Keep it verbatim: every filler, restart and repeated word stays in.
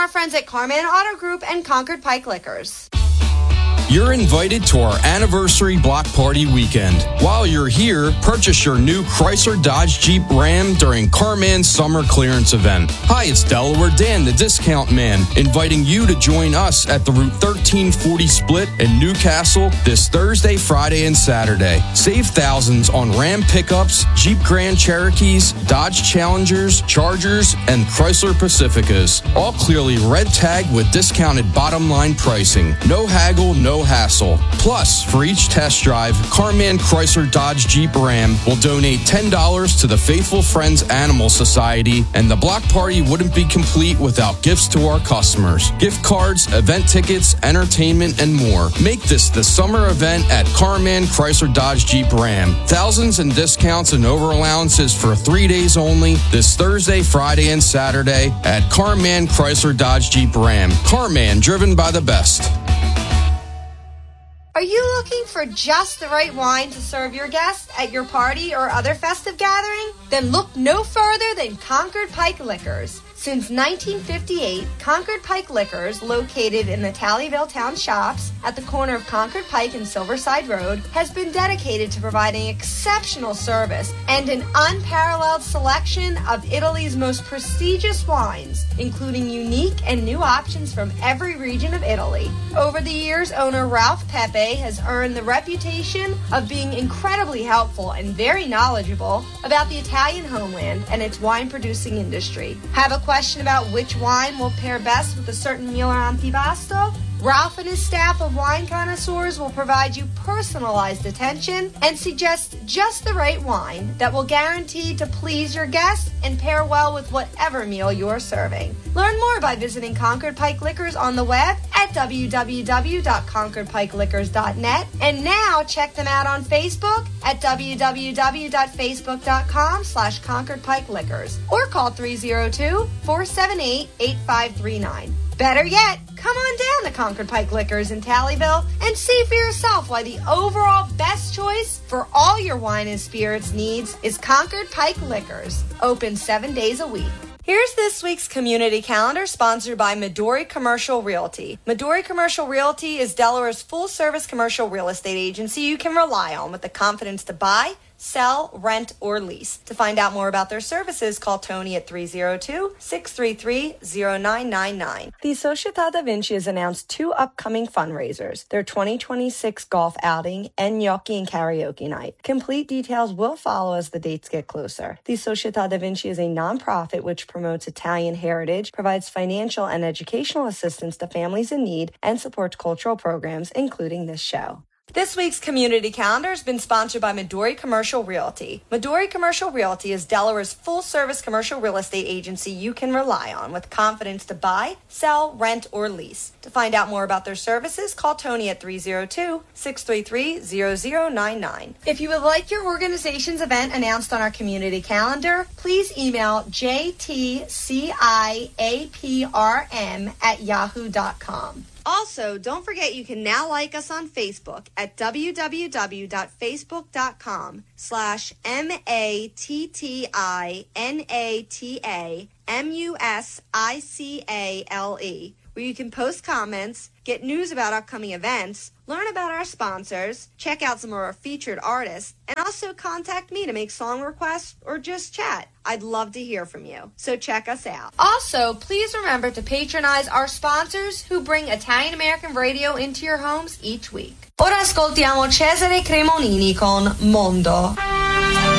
our friends at Carman Auto Group and Concord Pike Liquors. You're invited to our anniversary block party weekend. While you're here, purchase your new Chrysler Dodge Jeep Ram during Carman's summer clearance event. Hi, it's Delaware Dan, the discount man, inviting you to join us at the Route thirteen forty split in Newcastle this Thursday, Friday, and Saturday. Save thousands on Ram pickups, Jeep Grand Cherokees, Dodge Challengers, Chargers, and Chrysler Pacificas. All clearly red tagged with discounted bottom line pricing. No haggle, no hassle. Plus, for each test drive, Carman Chrysler Dodge Jeep Ram will donate ten dollars to the Faithful Friends Animal Society, and the block party wouldn't be complete without gifts to our customers. Gift cards, event tickets, entertainment, and more. Make this the summer event at Carman Chrysler Dodge Jeep Ram. Thousands in discounts and over allowances for three days only this Thursday, Friday, and Saturday at Carman Chrysler Dodge Jeep Ram. Carman, driven by the best. Are you looking for just the right wine to serve your guests at your party or other festive gathering? Then look no further than Concord Pike Liquors. Since nineteen fifty-eight, Concord Pike Liquors, located in the Tallyville Town Shops at the corner of Concord Pike and Silverside Road, has been dedicated to providing exceptional service and an unparalleled selection of Italy's most prestigious wines, including unique and new options from every region of Italy. Over the years, owner Ralph Pepe has earned the reputation of being incredibly helpful and very knowledgeable about the Italian homeland and its wine-producing industry. Have a question about which wine will pair best with a certain meal or antipasto? Ralph and his staff of wine connoisseurs will provide you personalized attention and suggest just the right wine that will guarantee to please your guests and pair well with whatever meal you're serving. Learn more by visiting Concord Pike Liquors on the web at w w w dot concord pike liquors dot net, and now check them out on Facebook at w w w dot facebook dot com slash concord pike liquors or call three oh two, four seven eight, eight five three nine. Better yet, come on down to Concord Pike Liquors in Tallyville and see for yourself why the overall best choice for all your wine and spirits needs is Concord Pike Liquors, open seven days a week. Here's this week's community calendar, sponsored by Midori Commercial Realty. Midori Commercial Realty is Delaware's full-service commercial real estate agency you can rely on with the confidence to buy, sell, rent, or lease. To find out more about their services, call Tony at three oh two, six three three, oh nine nine nine. The Società da Vinci has announced two upcoming fundraisers, their twenty twenty-six golf outing and gnocchi and karaoke night. Complete details will follow as the dates get closer. The Società da Vinci is a nonprofit which promotes Italian heritage, provides financial and educational assistance to families in need, and supports cultural programs, including this show. This week's community calendar has been sponsored by Midori Commercial Realty. Midori Commercial Realty is Delaware's full-service commercial real estate agency you can rely on with confidence to buy, sell, rent, or lease. To find out more about their services, call Tony at three oh two, six three three, oh oh nine nine. If you would like your organization's event announced on our community calendar, please email j t c i a p r m at yahoo dot com. Also, don't forget you can now like us on Facebook at w w w dot facebook dot com slash M A T T I N A T A M U S I C A L E, where you can post comments, get news about upcoming events, learn about our sponsors, check out some of our featured artists, and also contact me to make song requests or just chat. I'd love to hear from you, so check us out. Also, please remember to patronize our sponsors who bring Italian American radio into your homes each week. Ora ascoltiamo Cesare Cremonini con Mondo.